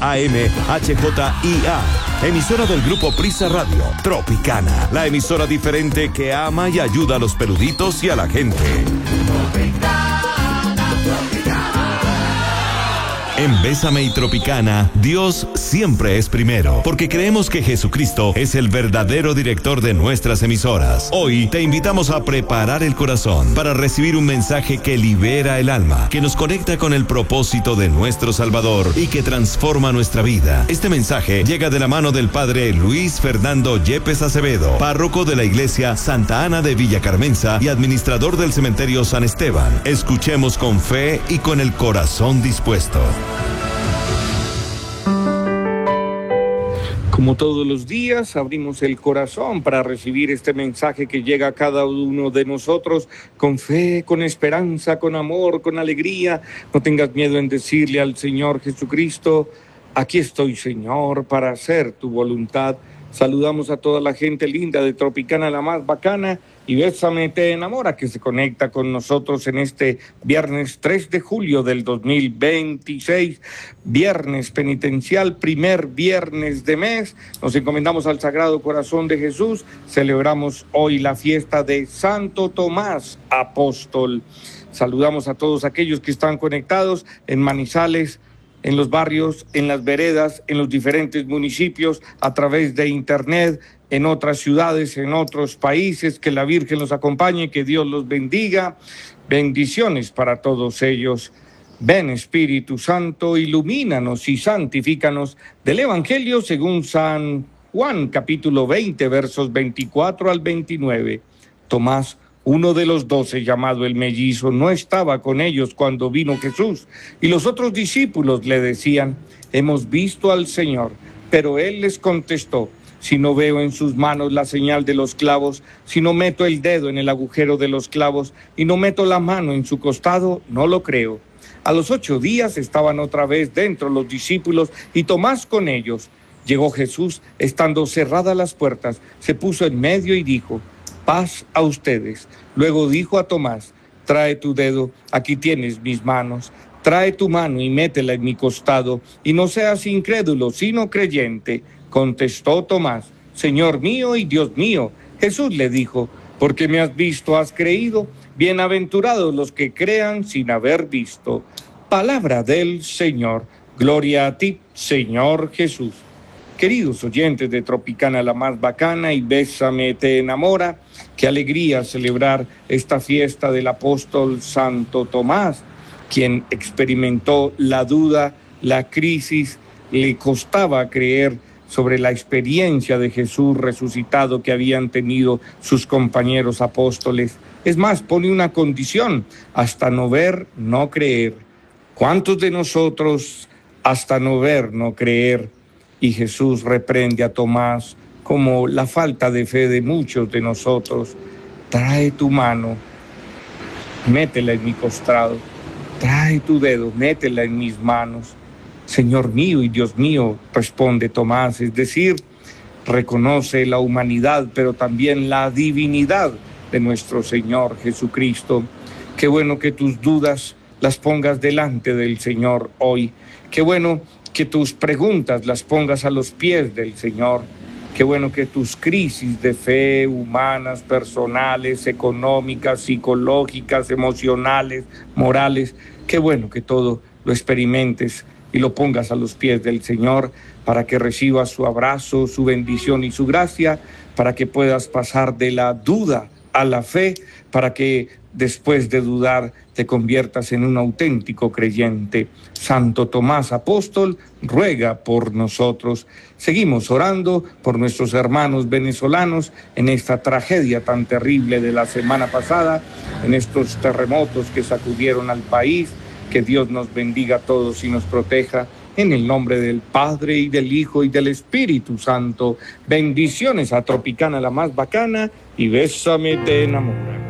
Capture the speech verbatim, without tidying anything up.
A M H J I A. Emisora del grupo Prisa Radio, Tropicana, la emisora diferente que ama y ayuda a los peluditos y a la gente. En Bésame y Tropicana, Dios siempre es primero, porque creemos que Jesucristo es el verdadero director de nuestras emisoras. Hoy te invitamos a preparar el corazón para recibir un mensaje que libera el alma, que nos conecta con el propósito de nuestro Salvador y que transforma nuestra vida. Este mensaje llega de la mano del Padre Luis Fernando Yepes Acevedo, párroco de la Iglesia Santa Ana de Villa Carmenza y administrador del Cementerio San Esteban. Escuchemos con fe y con el corazón dispuesto. Como todos los días, abrimos el corazón para recibir este mensaje que llega a cada uno de nosotros con fe, con esperanza, con amor, con alegría. No tengas miedo en decirle al Señor Jesucristo: aquí estoy, Señor, para hacer tu voluntad. Saludamos a toda la gente linda de Tropicana, la más bacana, y Bésame te enamora, que se conecta con nosotros en este viernes tres de julio del dos mil veintiséis, viernes penitencial, primer viernes de mes. Nos encomendamos al Sagrado Corazón de Jesús. Celebramos hoy la fiesta de Santo Tomás Apóstol. Saludamos a todos aquellos que están conectados en Manizales, en los barrios, en las veredas, en los diferentes municipios, a través de internet, en otras ciudades, en otros países. Que la Virgen los acompañe, que Dios los bendiga. Bendiciones para todos ellos. Ven, Espíritu Santo, ilumínanos y santifícanos. Del Evangelio según San Juan, capítulo veinte, versos veinticuatro al veintinueve. Tomás, uno de los doce, llamado el mellizo, no estaba con ellos cuando vino Jesús, y los otros discípulos le decían: hemos visto al Señor. Pero él les contestó: si no veo en sus manos la señal de los clavos, si no meto el dedo en el agujero de los clavos y no meto la mano en su costado, no lo creo. A los ocho días estaban otra vez dentro los discípulos y Tomás con ellos. Llegó Jesús, estando cerradas las puertas, se puso en medio y dijo: paz a ustedes. Luego dijo a Tomás: trae tu dedo, aquí tienes mis manos. Trae tu mano y métela en mi costado, y no seas incrédulo, sino creyente. Contestó Tomás: Señor mío y Dios mío. Jesús le dijo: porque me has visto, has creído. Bienaventurados los que crean sin haber visto. Palabra del Señor. Gloria a ti, Señor Jesús. Queridos oyentes de Tropicana, la más bacana, y Bésame te enamora, qué alegría celebrar esta fiesta del apóstol Santo Tomás, quien experimentó la duda, la crisis, le costaba creer sobre la experiencia de Jesús resucitado que habían tenido sus compañeros apóstoles. Es más, pone una condición: hasta no ver, no creer. ¿Cuántos de nosotros hasta no ver, no creer? Y Jesús reprende a Tomás como la falta de fe de muchos de nosotros. Trae tu mano, métela en mi costado. Trae tu dedo, métela en mis manos. Señor mío y Dios mío, responde Tomás, es decir, reconoce la humanidad, pero también la divinidad de nuestro Señor Jesucristo. Qué bueno que tus dudas las pongas delante del Señor hoy. Qué bueno que tus preguntas las pongas a los pies del Señor. Qué bueno que tus crisis de fe, humanas, personales, económicas, psicológicas, emocionales, morales, qué bueno que todo lo experimentes y lo pongas a los pies del Señor para que recibas su abrazo, su bendición y su gracia, para que puedas pasar de la duda a la fe, para que después de dudar te conviertas en un auténtico creyente. Santo Tomás Apóstol, ruega por nosotros. Seguimos orando por nuestros hermanos venezolanos en esta tragedia tan terrible de la semana pasada, en estos terremotos que sacudieron al país. Que Dios nos bendiga a todos y nos proteja. En el nombre del Padre, y del Hijo, y del Espíritu Santo. Bendiciones a Tropicana, la más bacana, y Bésame te enamora.